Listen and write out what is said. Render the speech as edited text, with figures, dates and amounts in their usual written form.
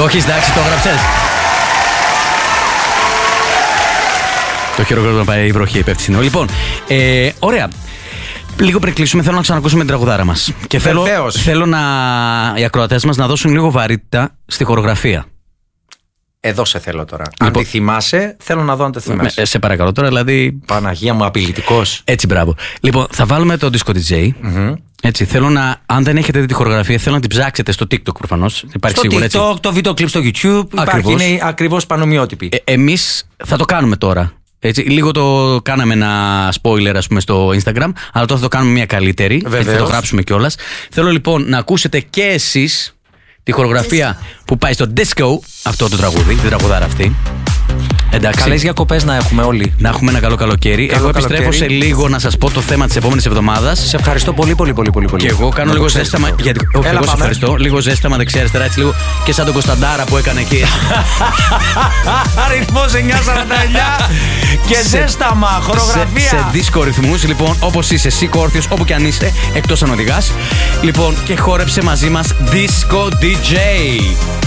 Το έχεις, εντάξει, το έγραψες. Το χειροκρότημα να πάει η βροχή υπεύθυνο. Λοιπόν, ωραία. Λίγο πριν κλείσουμε, θέλω να ξανακούσουμε την τραγουδάρα μας. Και θέλω οι ακροατές μας να δώσουν λίγο βαρύτητα στη χορογραφία. Εδώ σε θέλω τώρα. Λοιπόν, αν τη θυμάσαι, θέλω να δω αν τη θυμάσαι. Σε παρακαλώ τώρα, δηλαδή. Παναγία μου, απειλητικός. Έτσι, μπράβο. Λοιπόν, θα βάλουμε το Disco DJ. Mm-hmm. Έτσι, θέλω να. Αν δεν έχετε δει τη χορογραφία, θέλω να την ψάξετε στο TikTok προφανώς. Υπάρχει στο σίγουρα, TikTok, έτσι. Το βίντεο κλιπ στο YouTube. Υπάρχει, είναι ακριβώς πανομοιότυπη. Εμείς θα το κάνουμε τώρα. Έτσι, λίγο το κάναμε ένα spoiler, ας πούμε, στο Instagram, αλλά τώρα θα το κάνουμε μια καλύτερη. Έτσι, θα το γράψουμε κιόλας. Θέλω λοιπόν να ακούσετε και εσείς τη χορογραφία που πάει στο disco, αυτό το τραγούδι, την τραγουδάρα αυτή. Καλές διακοπές να έχουμε όλοι. Να έχουμε ένα καλό καλοκαίρι. Εγώ επιστρέφω σε λίγο να σας πω το θέμα της επόμενης εβδομάδας. Σε ευχαριστώ πολύ. Και εγώ κάνω λίγο ζέσταμα. Γιατί εγώ σε ευχαριστώ. Λίγο ζέσταμα δεξιά-αριστερά, έτσι λίγο και σαν τον Κωνσταντάρα που έκανε εκεί. Αριθμός 949 και ζέσταμα, χορογραφία. Σε δίσκο ρυθμούς, λοιπόν, όπως είσαι, σήκω όρθιος, όπου και αν είσαι, εκτός αν οδηγάς. Λοιπόν, και χόρεψε μαζί μας Disco DJ.